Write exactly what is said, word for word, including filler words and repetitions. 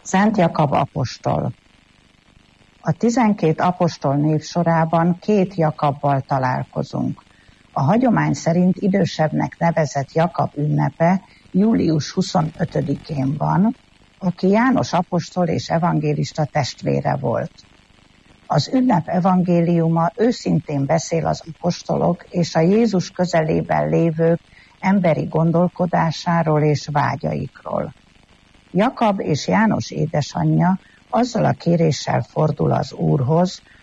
Szent Jakab apostol. A tizenkét apostol név sorában két Jakabbal találkozunk. A hagyomány szerint idősebbnek nevezett Jakab ünnepe július huszonötödikén van, aki János apostol és evangélista testvére volt. Az ünnep evangéliuma őszintén beszél az apostolok és a Jézus közelében lévők emberi gondolkodásáról és vágyaikról. Jakab és János édesanyja azzal a kéréssel fordul az Úrhoz,